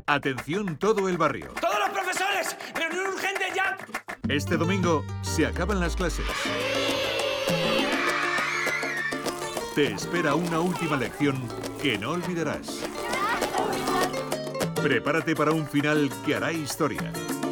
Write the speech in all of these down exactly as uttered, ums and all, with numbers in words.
Atención todo el barrio. ¡Todos los profesores! ¡Reunión urgente ya! Este domingo se acaban las clases. Te espera una última lección que no olvidarás. Prepárate para un final que hará historia.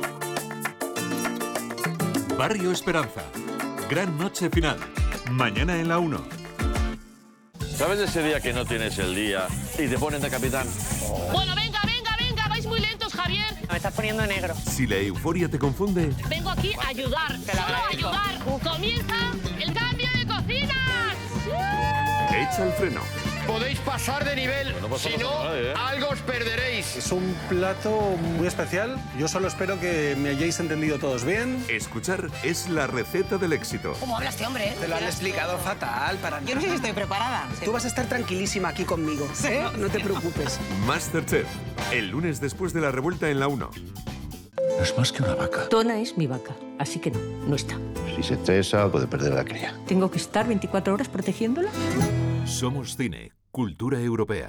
Barrio Esperanza. Gran noche final. Mañana en la uno. ¿Sabes ese día que no tienes el día y te ponen de capitán? Bueno, venga, venga, venga, vais muy lentos, Javier. Me estás poniendo negro. Si la euforia te confunde... Vengo aquí a ayudar, solo a ayudar. Comienza el cambio de cocinas. Echa el freno. Podéis pasar de nivel, no si no, nadie, ¿eh? algo os perderéis. Es un plato muy especial. Yo solo espero que me hayáis entendido todos bien. Escuchar es la receta del éxito. ¿Cómo habla este hombre? Te lo han explicado fatal para Yo no sé si estoy preparada. Tú vas a estar tranquilísima aquí conmigo, ¿eh? No te preocupes. Masterchef. El lunes después de la revuelta en la uno. No es más que una vaca. Tona es mi vaca, así que no, no está. Si se estresa, puede perder la cría. ¿Tengo que estar veinticuatro horas protegiéndola? Somos cine, cultura europea.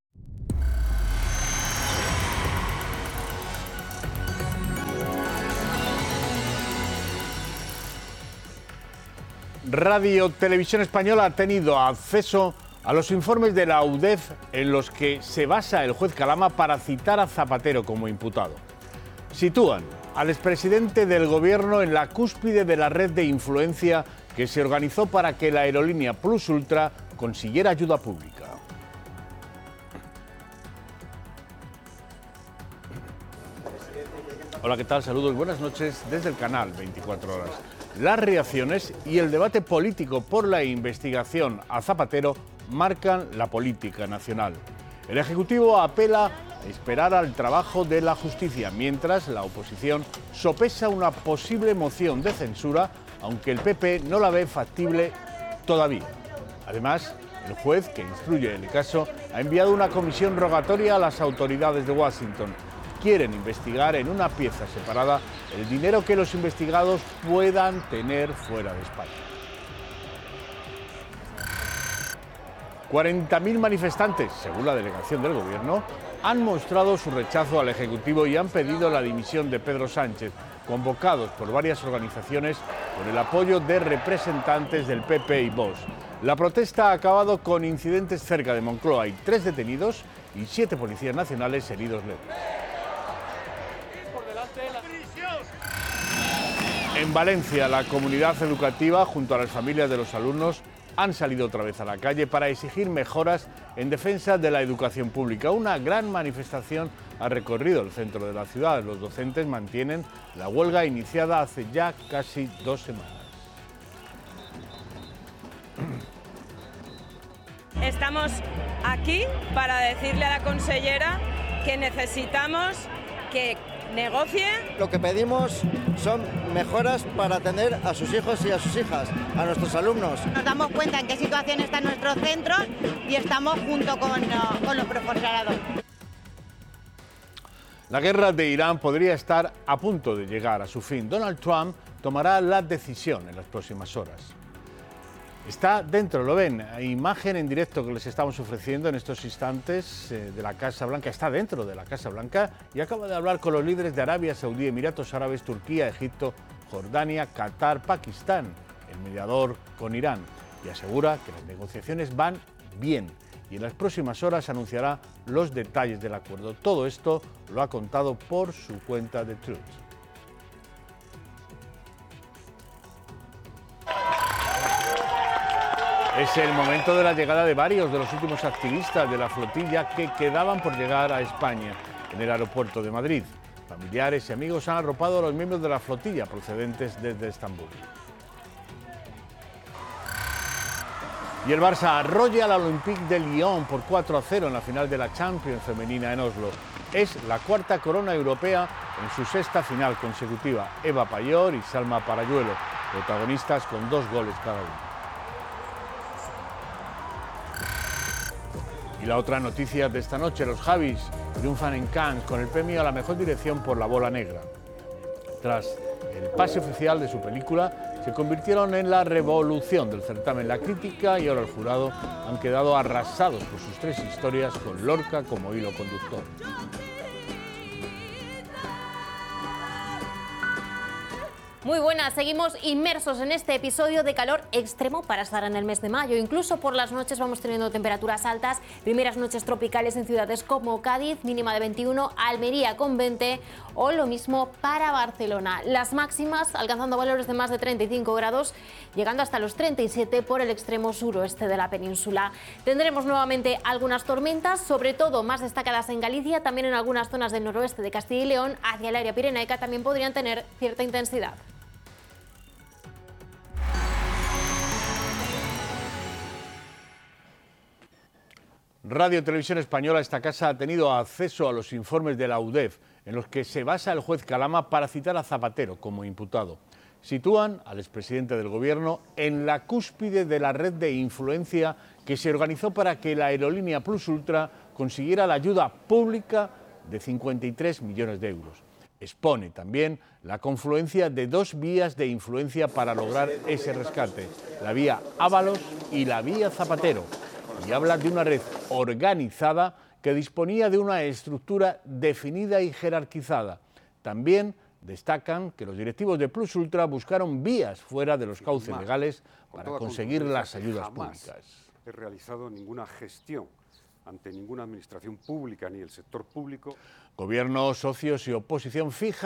Radio Televisión Española ha tenido acceso a los informes de la U D E F en los que se basa el juez Calama para citar a Zapatero como imputado. Sitúan al expresidente del gobierno en la cúspide de la red de influencia que se organizó para que la aerolínea Plus Ultra consiguiera ayuda pública. Hola, ¿qué tal? Saludos, buenas noches desde el canal veinticuatro horas. Las reacciones y el debate político por la investigación a Zapatero marcan la política nacional. El Ejecutivo apela a esperar al trabajo de la justicia, mientras la oposición sopesa una posible moción de censura, aunque el P P no la ve factible todavía. Además, el juez que instruye el caso ha enviado una comisión rogatoria a las autoridades de Washington. Quieren investigar en una pieza separada el dinero que los investigados puedan tener fuera de España. cuarenta mil manifestantes, según la delegación del Gobierno, han mostrado su rechazo al Ejecutivo y han pedido la dimisión de Pedro Sánchez, convocados por varias organizaciones con el apoyo de representantes del P P y Vox. La protesta ha acabado con incidentes cerca de Moncloa. Hay tres detenidos y siete policías nacionales heridos leves. En Valencia, la comunidad educativa, junto a las familias de los alumnos, han salido otra vez a la calle para exigir mejoras en defensa de la educación pública. Una gran manifestación ha recorrido el centro de la ciudad. Los docentes mantienen la huelga iniciada hace ya casi dos semanas. Estamos aquí para decirle a la consellera que necesitamos que negocie. Lo que pedimos son mejoras para atender a sus hijos y a sus hijas, a nuestros alumnos. Nos damos cuenta en qué situación están nuestros centros y estamos junto con, uh, con los profesorados. La guerra de Irán podría estar a punto de llegar a su fin. Donald Trump tomará la decisión en las próximas horas. Está dentro, lo ven, imagen en directo que les estamos ofreciendo en estos instantes eh, de la Casa Blanca. Está dentro de la Casa Blanca y acaba de hablar con los líderes de Arabia Saudí, Emiratos Árabes, Turquía, Egipto, Jordania, Qatar, Pakistán, el mediador con Irán, y asegura que las negociaciones van bien y en las próximas horas anunciará los detalles del acuerdo. Todo esto lo ha contado por su cuenta de Truth. Es el momento de la llegada de varios de los últimos activistas de la flotilla que quedaban por llegar a España en el aeropuerto de Madrid. Familiares y amigos han arropado a los miembros de la flotilla procedentes desde Estambul. Y el Barça arrolla al Olympique de Lyon por cuatro a cero en la final de la Champions femenina en Oslo. Es la cuarta corona europea en su sexta final consecutiva. Eva Payor y Salma Parayuelo, protagonistas con dos goles cada uno. Y la otra noticia de esta noche, los Javis triunfan en Cannes con el premio a la mejor dirección por La Bola Negra. Tras el pase oficial de su película, se convirtieron en la revolución del certamen. La crítica y ahora el jurado han quedado arrasados por sus tres historias con Lorca como hilo conductor. Muy buenas, seguimos inmersos en este episodio de calor extremo para estar en el mes de mayo. Incluso por las noches vamos teniendo temperaturas altas, primeras noches tropicales en ciudades como Cádiz, mínima de veintiuno, Almería con veinte o lo mismo para Barcelona. Las máximas alcanzando valores de más de treinta y cinco grados, llegando hasta los treinta y siete por el extremo suroeste de la península. Tendremos nuevamente algunas tormentas, sobre todo más destacadas en Galicia, también en algunas zonas del noroeste de Castilla y León, hacia el área pirenaica también podrían tener cierta intensidad. Radio Televisión Española, esta casa ha tenido acceso a los informes de la U D E F, en los que se basa el juez Calama para citar a Zapatero como imputado. Sitúan al expresidente del Gobierno en la cúspide de la red de influencia que se organizó para que la aerolínea Plus Ultra consiguiera la ayuda pública de cincuenta y tres millones de euros. Expone también la confluencia de dos vías de influencia para lograr ese rescate, la vía Ábalos y la vía Zapatero, y habla de una red organizada que disponía de una estructura definida y jerarquizada. También destacan que los directivos de Plus Ultra buscaron vías fuera de los cauces legales para conseguir las ayudas públicas. He realizado ninguna gestión ante ninguna administración pública ni el sector público. Gobierno, socios y oposición fijan